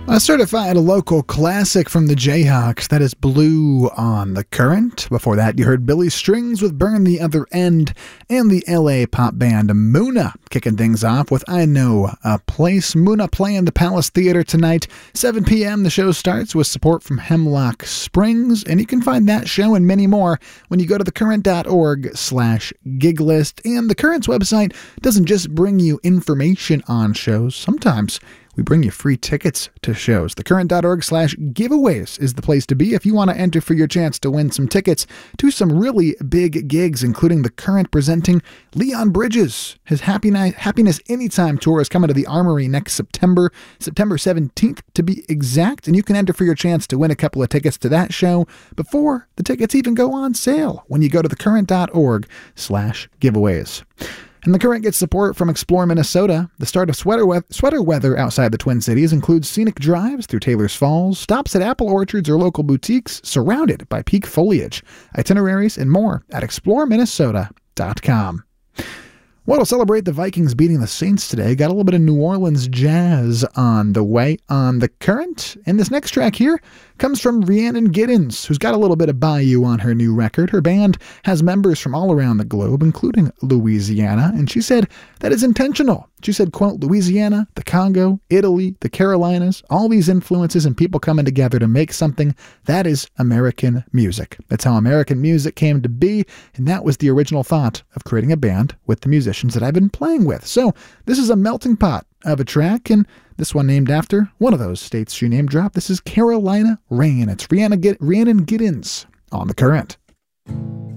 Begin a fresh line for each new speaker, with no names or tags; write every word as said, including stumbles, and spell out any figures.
A certified local classic from the Jayhawks, that is Blue on the Current. Before that, you heard Billy Strings with Burn the Other End, and the L A pop band Muna kicking things off with I Know a Place. Muna playing the Palace Theater tonight, seven p.m. The show starts with support from Hemlock Springs, and you can find that show and many more when you go to thecurrent.org slash gig list. And the Current's website doesn't just bring you information on shows. Sometimes we bring you free tickets to shows. Thecurrent.org slash giveaways is the place to be if you want to enter for your chance to win some tickets to some really big gigs, including The Current presenting Leon Bridges. His Happy Night, Happiness Anytime tour is coming to the Armory next September, September seventeenth to be exact, and you can enter for your chance to win a couple of tickets to that show before the tickets even go on sale when you go to thecurrent.org slash giveaways. And the Current gets support from Explore Minnesota. The start of sweater, we- sweater weather outside the Twin Cities includes scenic drives through Taylor's Falls, stops at apple orchards or local boutiques, surrounded by peak foliage, itineraries, and more at explore minnesota dot com. Well, to celebrate the Vikings beating the Saints today, got a little bit of New Orleans jazz on the way on the Current. And this next track here comes from Rhiannon Giddens, who's got a little bit of Bayou on her new record. Her band has members from all around the globe, including Louisiana, and she said that is intentional. She said, quote, Louisiana, the Congo, Italy, the Carolinas, all these influences and people coming together to make something that is American music. That's how American music came to be, and that was the original thought of creating a band with the musicians that I've been playing with. So this is a melting pot of a track, and this one named after one of those states she name dropped. This is Carolina Rain. It's Rhiannon, Rhiannon Giddens on the Current.